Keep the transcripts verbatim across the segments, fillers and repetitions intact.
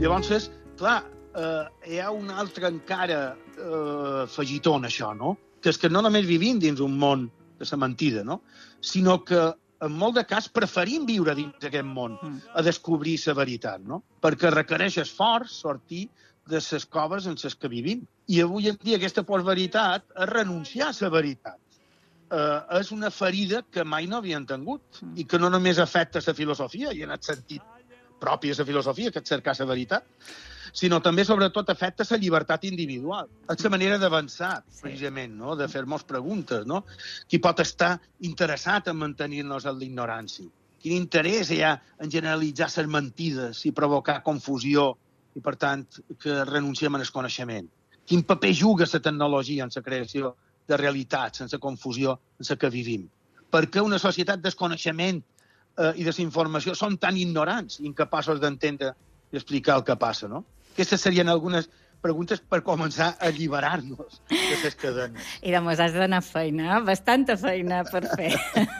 llavors, és, clar, eh, hi ha un altre encara eh, afegitó en això, no? Que és que no només vivim dins un món de la mentida, no? Sinó que en molt de cas preferim viure dins d'aquest món a descobrir la veritat, no? Perquè requereix esforç sortir de les coves en les que vivim. I avui en dia aquesta postveritat és renunciar a la veritat. Eh, és una ferida que mai no havien tingut i que no només afecta la filosofia, i en el sentit propi de la filosofia, que és cercar la veritat, sinó també, sobretot, afecta la llibertat individual. És la manera d'avançar, precisament, no? De fer-nos preguntes, no? Qui pot estar interessat en mantenir-nos en l'ignorància? Quin interès hi ha en generalitzar les mentides i provocar confusió i, per tant, que renunciem al coneixement? Quin paper juga la tecnologia en la creació de realitats, en la confusió en la que vivim? Per què una societat del coneixement eh, i de la informació són tan ignorants i incapaços d'entendre i explicar el que passa, no? Aquestes serien algunes preguntes per començar a alliberar-nos de les cadenes. I de mos has de donar feina, bastanta feina per fer.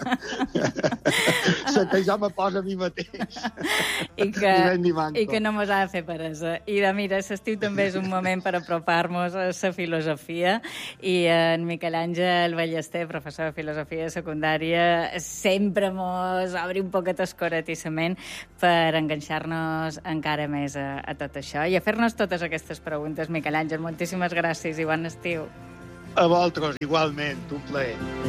La que jo me posa a mi mateix. I que, i que no mos ha de fer peresa. I de, mira, l'estiu també és un moment per apropar-nos a la filosofia, i en Miquel Àngel Ballester, professor de filosofia secundària, sempre mos obre un poquet escoratissament per enganxar-nos encara més a, a tot això i a fer-nos totes aquestes preguntes. Miquel Àngel, moltíssimes gràcies i bon estiu. A vosaltres, igualment, un plaer.